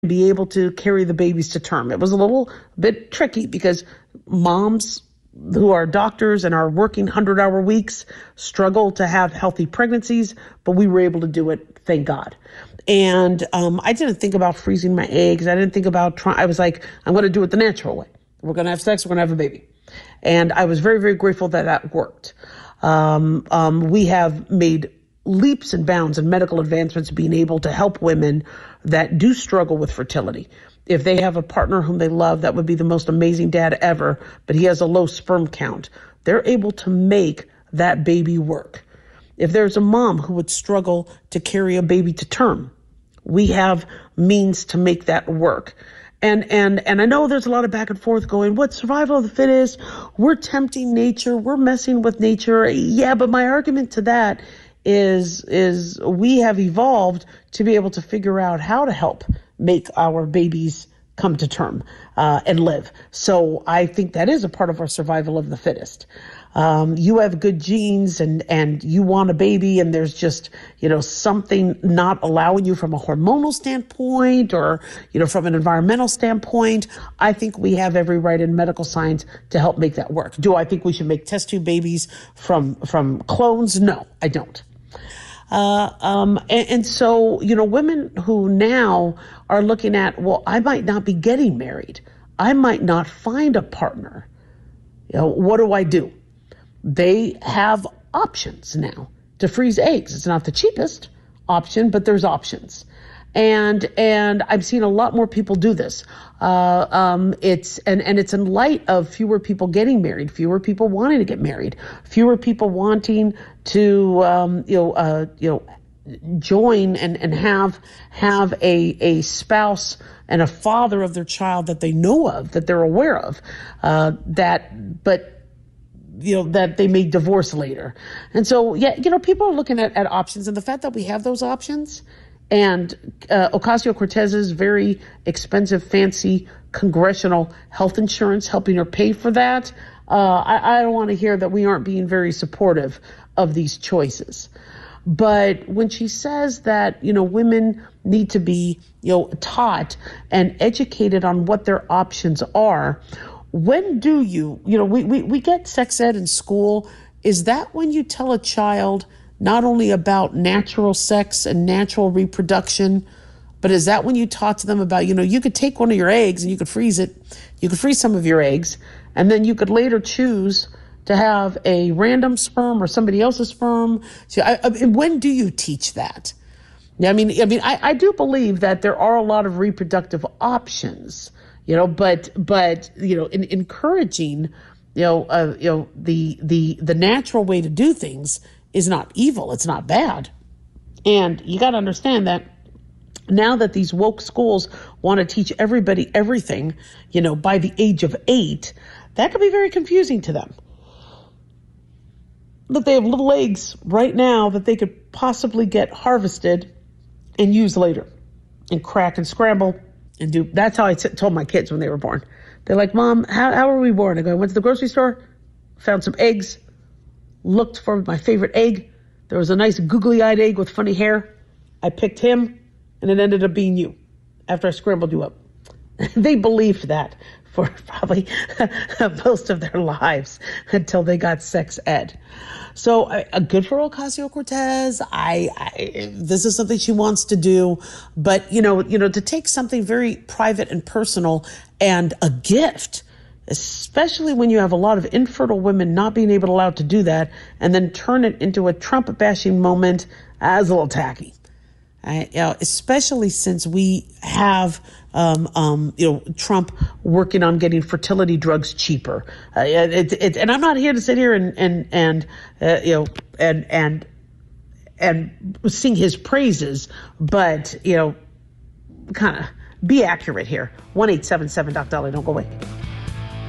be able to carry the babies to term. It was a little bit tricky because moms who are doctors and are working 100-hour weeks struggle to have healthy pregnancies, but we were able to do it, thank God. And I didn't think about freezing my eggs. I didn't think about trying. I was like, I'm going to do it the natural way. We're going to have sex. We're going to have a baby. And I was very, very grateful that that worked. We have made leaps and bounds in medical advancements being able to help women that do struggle with fertility. If they have a partner whom they love, that would be the most amazing dad ever, but he has a low sperm count. They're able to make that baby work. If there's a mom who would struggle to carry a baby to term, we have means to make that work. And I know there's a lot of back and forth going, what, survival of the fittest? We're tempting nature. We're messing with nature. Yeah, but my argument to that is we have evolved to be able to figure out how to help make our babies come to term and live. So I think that is a part of our survival of the fittest. You have good genes and you want a baby and there's just, something not allowing you from a hormonal standpoint or, from an environmental standpoint. I think we have every right in medical science to help make that work. Do I think we should make test tube babies from clones? No, I don't. And so, women who now are looking at, well, I might not be getting married. I might not find a partner. What do I do? They have options now to freeze eggs. It's not the cheapest option, but there's options. And I've seen a lot more people do this. It's in light of fewer people getting married, fewer people wanting to get married, fewer people wanting to, join and have a spouse and a father of their child that they know of, that they're aware of, that they may divorce later. And so, people are looking at options, and the fact that we have those options and Ocasio-Cortez's very expensive, fancy congressional health insurance helping her pay for that. I don't want to hear that we aren't being very supportive of these choices. But when she says that, women need to be, taught and educated on what their options are, when do we get sex ed in school? Is that when you tell a child not only about natural sex and natural reproduction, but is that when you talk to them about, you could take one of your eggs and you could freeze it. You could freeze some of your eggs, and then you could later choose to have a random sperm or somebody else's sperm. So when do you teach that? I do believe that there are a lot of reproductive options, but in encouraging, the natural way to do things is not evil. It's not bad. And you got to understand that now that these woke schools want to teach everybody everything, by the age of 8, that could be very confusing to them. Look, they have little eggs right now that they could possibly get harvested and use later and crack and scramble and do. That's how I told my kids when they were born. They're like, Mom, how were we born? I go, I went to the grocery store, found some eggs, looked for my favorite egg. There was a nice googly-eyed egg with funny hair. I picked him, and it ended up being you after I scrambled you up. They believed that for probably most of their lives until they got sex ed. So good for Ocasio-Cortez. This is something she wants to do, but to take something very private and personal and a gift, especially when you have a lot of infertile women not being able to allowed to do that, and then turn it into a Trump bashing moment, as a little tacky. Especially since we have, Trump working on getting fertility drugs cheaper. And I'm not here to sit here and sing his praises, but, kind of be accurate here. 1-877-Doc Dolly. Don't go away.